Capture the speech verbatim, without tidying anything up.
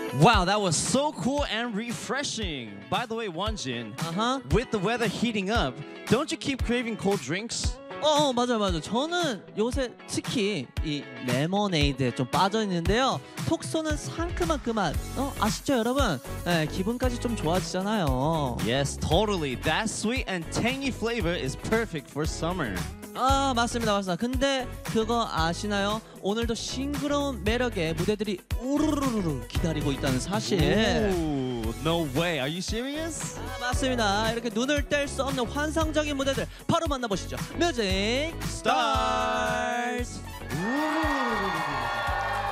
Wow, that was so cool and refreshing. By the way, Wonjin, 아하. with the weather heating up, don't you keep craving cold drinks? 어, 맞아요, 맞아요. 저는 요새 특히 이 레모네이드에 좀 빠져 있는데요. 톡 쏘는 상큼한 그 맛, 어, 아시죠, 여러분? 네, 기분까지 좀 좋아지잖아요. Yes, totally. That sweet and tangy flavor is perfect for summer. 아, 맞습니다, 맞습니다. 근데 그거 아시나요? 오늘도 싱그러운 매력의 무대들이 우르르르 기다리고 있다는 사실. Ooh, no way. Are you serious? 아, 맞습니다. 이렇게 눈을 뗄 수 없는 환상적인 무대들 바로 만나보시죠. 뮤직 스타트!